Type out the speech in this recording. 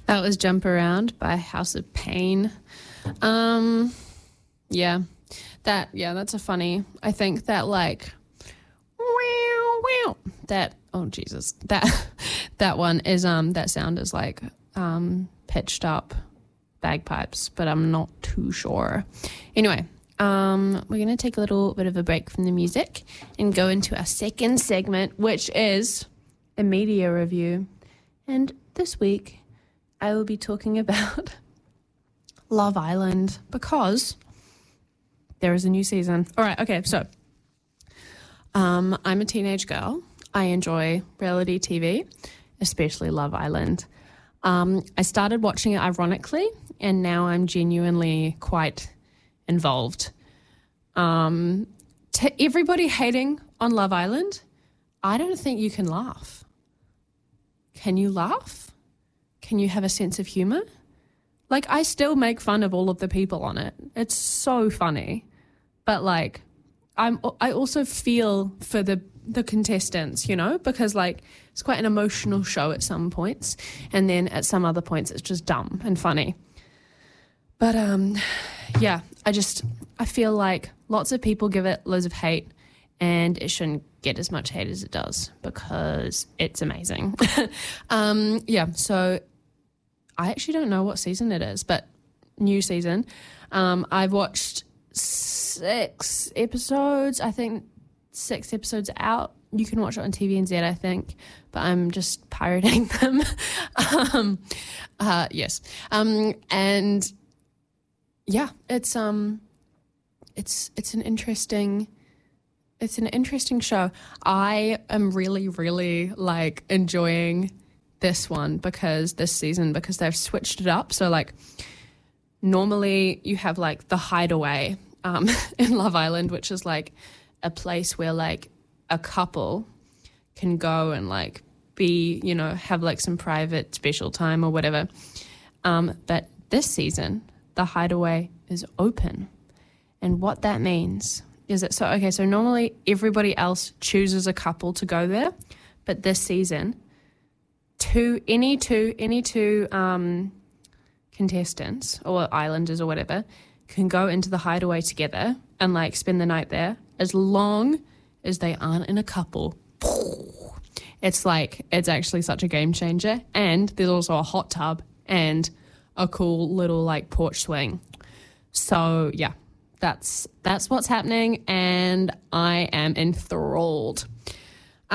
That was Jump Around by House of Pain. Yeah. That's a funny. I think that like that oh Jesus. That one is that sound is like pitched up bagpipes, but I'm not too sure. Anyway, we're going to take a little bit of a break from the music and go into our second segment, which is a media review. And this week, I will be talking about Love Island because there is a new season. All right, okay, so I'm a teenage girl. I enjoy reality TV, especially Love Island. I started watching it ironically, and now I'm genuinely quite involved. To everybody hating on Love Island, I don't think you can laugh. Can you laugh? Can you have a sense of humor? Like, I still make fun of all of the people on it. It's so funny. But, like, I also feel for the contestants, you know, because, like, it's quite an emotional show at some points. And then at some other points, it's just dumb and funny. But, yeah, I feel like lots of people give it loads of hate, and it shouldn't get as much hate as it does because it's amazing. Yeah, so I actually don't know what season it is, but new season. I've watched 6 episodes. I think 6 episodes out. You can watch it on TVNZ, I think, but I'm just pirating them. Yes. And yeah, it's an interesting show. I am really, really like enjoying this season because they've switched it up. So like normally you have like the Hideaway in Love Island, which is like a place where like a couple can go and like be, you know, have like some private special time or whatever. But this season, the Hideaway is open. And what that means is that, so normally everybody else chooses a couple to go there, but this season, any two contestants or islanders or whatever can go into the Hideaway together and like spend the night there as long as they aren't in a couple. It's actually such a game changer. And there's also a hot tub and a cool little like porch swing. So yeah, that's what's happening, and I am enthralled.